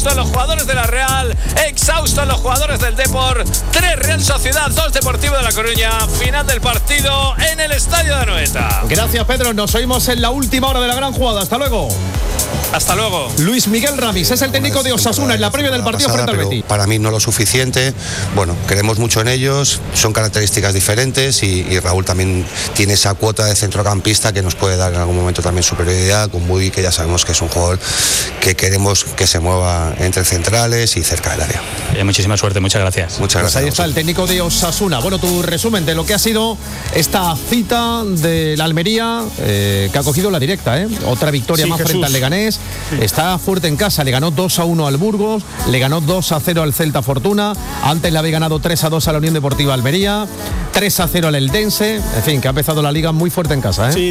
exhaustos los jugadores de la Real, exhaustos los jugadores del Depor. 3 Real Sociedad, 2 Deportivo de La Coruña. Final del partido en el estadio de Anoeta. Gracias, Pedro. Nos oímos en la última hora de la gran jugada. Hasta luego. Hasta luego. Luis Miguel Ramis es el técnico de Osasuna en la previa del partido frente al Betis. Para mí no lo suficiente. Bueno, creemos mucho en ellos, son características diferentes y Raúl también tiene esa cuota de centrocampista que nos puede dar en algún momento también superioridad con Budi, que ya sabemos que es un jugador que queremos que se mueva entre centrales y cerca del área. Muchísima suerte, muchas gracias. Muchas gracias. Pues ahí está el técnico de Osasuna. Bueno, tu resumen de lo que ha sido esta cita de la Almería, que ha cogido la directa, ¿eh? Otra victoria más frente al Leganés. Sí. Está fuerte en casa, le ganó 2-1 al Burgos, le ganó 2-0 al Celta Fortuna, antes le había ganado 3-2 a la Unión Deportiva Almería, 3-0 al Eldense, en fin, que ha empezado la liga muy fuerte en casa, ¿eh? Sí,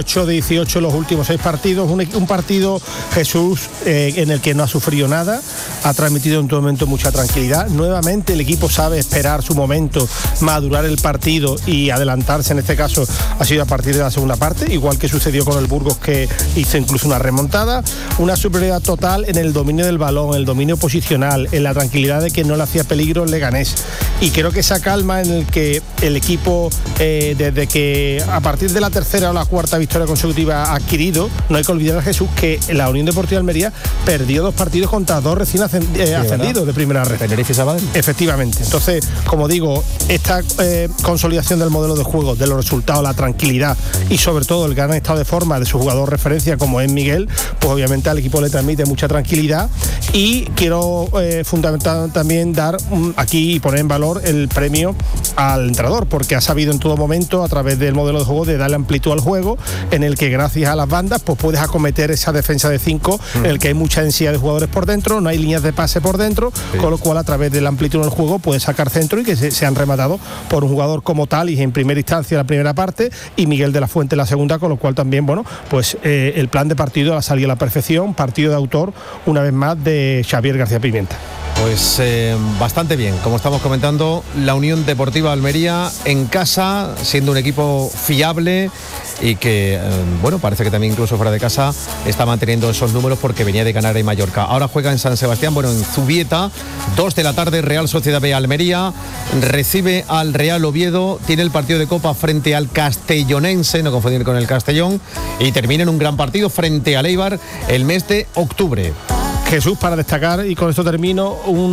18 los últimos 6 partidos, un partido, Jesús, en el que no ha sufrido nada, ha transmitido en todo momento mucha tranquilidad. Nuevamente el equipo sabe esperar su momento, madurar el partido y adelantarse, en este caso ha sido a partir de la segunda parte, igual que sucedió con el Burgos, que hizo incluso una remontada, una superioridad total en el dominio del balón, en el dominio posicional, en la tranquilidad de que no le hacía peligro el Leganés. Y creo que esa calma en el que el equipo, desde que a partir de la tercera o la cuarta victoria consecutiva ha adquirido, no hay que olvidar a Jesús que la Unión Deportiva Almería perdió 2 partidos contra 2 recién ascendidos de primera red. Tenerife y Sabadell. Efectivamente. Entonces, como digo, esta consolidación del modelo de juego, de los resultados, la tranquilidad y sobre todo el gran estado de forma de su jugador referencia como es Miguel, pues obviamente al equipo le transmite mucha tranquilidad. Y quiero fundamental también dar aquí y poner en valor el premio al entrenador, porque ha sabido en todo momento, a través del modelo de juego, de darle amplitud al juego, en el que gracias a las bandas pues puedes acometer esa defensa de 5, en el que hay mucha densidad de jugadores por dentro, no hay líneas de pase por dentro, con lo cual a través de la amplitud del juego puedes sacar centro y que se han rematado por un jugador como tal, y en primera instancia la primera parte, y Miguel de la Fuente la segunda, con lo cual también, bueno, pues el plan de partido ha salido a la perfección, partido de autor, una vez más, de Xavier García Pimienta. Pues bastante bien, como estamos comentando, la Unión Deportiva Almería en casa, siendo un equipo fiable y que, bueno, parece que también incluso fuera de casa está manteniendo esos números porque venía de ganar en Mallorca. Ahora juega en San Sebastián, bueno, en Zubieta, 2 de la tarde, Real Sociedad B Almería, recibe al Real Oviedo, tiene el partido de Copa frente al Castellonense, no confundir con el Castellón, y termina en un gran partido frente al Eibar el mes de octubre. Jesús, para destacar, y con esto termino,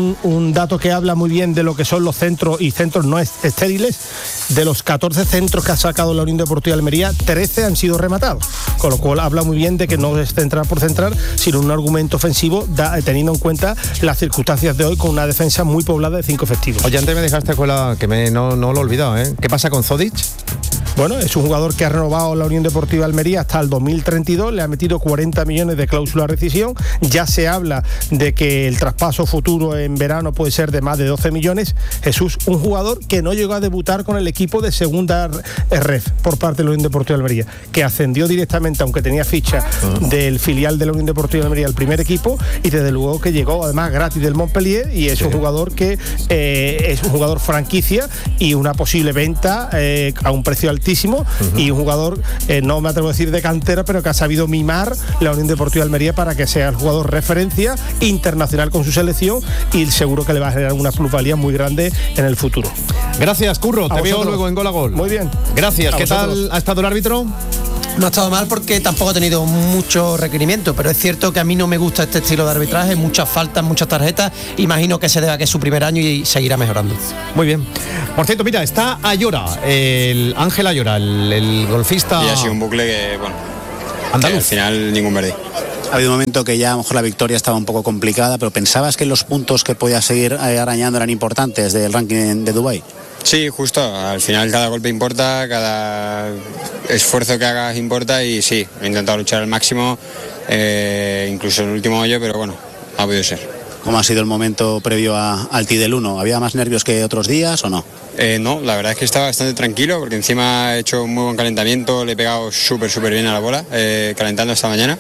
un dato que habla muy bien de lo que son los centros y centros no estériles. De los 14 centros que ha sacado la Unión Deportiva Almería, 13 han sido rematados, con lo cual habla muy bien de que no es centrar por centrar, sino un argumento ofensivo, teniendo en cuenta las circunstancias de hoy, con una defensa muy poblada de 5 efectivos. Oye, antes me dejaste con la que no lo he olvidado, ¿eh? ¿Qué pasa con Zodic? Bueno, es un jugador que ha renovado la Unión Deportiva Almería hasta el 2032, le ha metido 40 millones de cláusula de rescisión, ya se habla de que el traspaso futuro en verano puede ser de más de 12 millones. Jesús, un jugador que no llegó a debutar con el equipo de segunda ref por parte de la Unión Deportiva Almería, que ascendió directamente, aunque tenía ficha del filial de la Unión Deportiva Almería al primer equipo, y desde luego que llegó además gratis del Montpellier, y es un jugador que es un jugador franquicia y una posible venta a un precio altísimo, y un jugador, no me atrevo a decir de cantera, pero que ha sabido mimar la Unión Deportiva Almería para que sea el jugador referencia internacional con su selección, y seguro que le va a generar una plusvalía muy grande en el futuro. Gracias, Curro, te veo luego en Gol a Gol. Muy bien. Gracias. ¿Qué tal ha estado el árbitro? No ha estado mal porque tampoco ha tenido mucho requerimiento, pero es cierto que a mí no me gusta este estilo de arbitraje, muchas faltas, muchas tarjetas. Imagino que se deba a que es su primer año y seguirá mejorando. Muy bien. Por cierto, mira, está Ayora, el Ángel Ayora, el golfista. Y ha sido un bucle que, bueno, andaluz. Que al final ningún verde. Ha habido un momento que ya a lo mejor la victoria estaba un poco complicada, pero ¿pensabas que los puntos que podía seguir arañando eran importantes del ranking de Dubái? Sí, justo, al final cada golpe importa, cada esfuerzo que hagas importa, y sí, he intentado luchar al máximo, incluso en el último hoyo, pero bueno, ha podido ser. ¿Cómo ha sido el momento previo al tee del 1? ¿Había más nervios que otros días o no? No, la verdad es que estaba bastante tranquilo, porque encima he hecho un muy buen calentamiento, le he pegado súper bien a la bola, calentando esta mañana,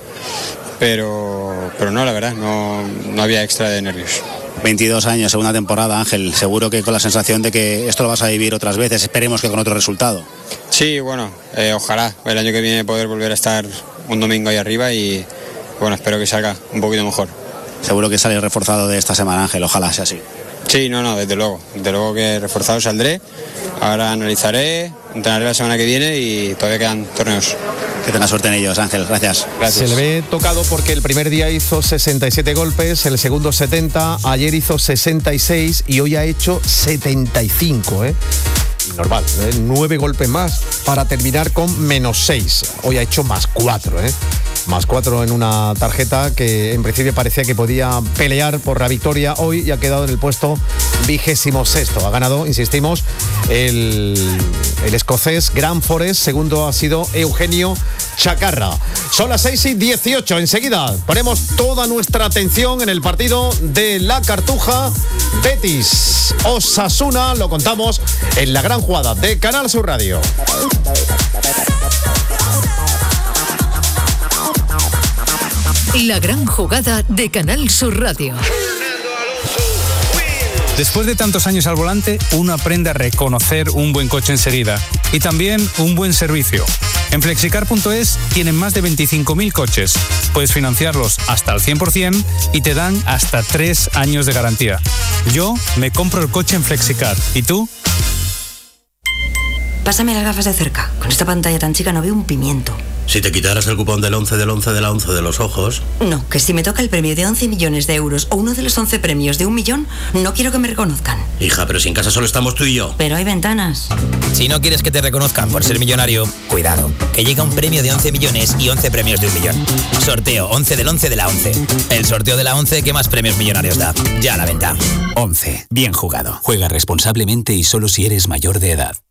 pero no, la verdad, no había extra de nervios. 22 años, segunda temporada, Ángel, seguro que con la sensación de que esto lo vas a vivir otras veces, esperemos que con otro resultado. Sí, bueno, ojalá el año que viene poder volver a estar un domingo ahí arriba, y bueno, espero que salga un poquito mejor. seguro que sale reforzado de esta semana, Ángel, ojalá sea así. Sí, no, desde luego que reforzado saldré. Ahora analizaré, entrenaré la semana que viene y todavía quedan torneos. Que tenga suerte en ellos, Ángel, gracias. Se le ve tocado porque el primer día hizo 67 golpes, el segundo 70, ayer hizo 66 y hoy ha hecho 75, Normal, 9 golpes más para terminar con -6. Hoy ha hecho +4, +4 en una tarjeta que en principio parecía que podía pelear por la victoria hoy y ha quedado en el puesto 26º. Ha ganado, insistimos, el escocés Grant Forrest, segundo ha sido Eugenio Chacarra. Son las 6:18. Enseguida ponemos toda nuestra atención en el partido de la Cartuja Betis Osasuna. Lo contamos en la gran jugada de Canal Sur Radio. La gran jugada de Canal Sur Radio. Después de tantos años al volante, uno aprende a reconocer un buen coche enseguida y también un buen servicio. En Flexicar.es tienen más de 25.000 coches. Puedes financiarlos hasta al 100% y te dan hasta 3 años de garantía. Yo me compro el coche en Flexicar. ¿Y tú? Pásame las gafas de cerca. Con esta pantalla tan chica no veo un pimiento. Si te quitaras el cupón del 11 del 11 de la 11 de los ojos... No, que si me toca el premio de 11 millones de euros o uno de los 11 premios de 1 millón, no quiero que me reconozcan. Hija, pero si en casa solo estamos tú y yo. Pero hay ventanas. Si no quieres que te reconozcan por ser millonario, cuidado, que llega un premio de 11 millones y 11 premios de 1 millón. Sorteo 11 del 11 de la 11. El sorteo de la 11 que más premios millonarios da. Ya a la venta. 11. Bien jugado. Juega responsablemente y solo si eres mayor de edad.